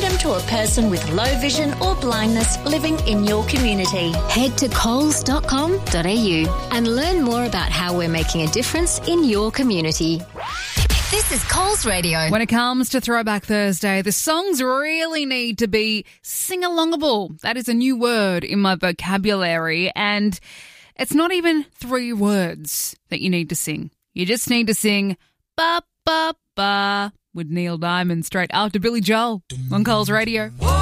them to a person with low vision or blindness living in your community. Head to coles.com.au and learn more about how we're making a difference in your community. This is Coles Radio. When it comes to Throwback Thursday, the songs really need to be sing-alongable. That is a new word in my vocabulary, and it's not even 3 words that you need to sing. You just need to sing ba ba ba with Neil Diamond straight after Billy Joel on Coles Radio.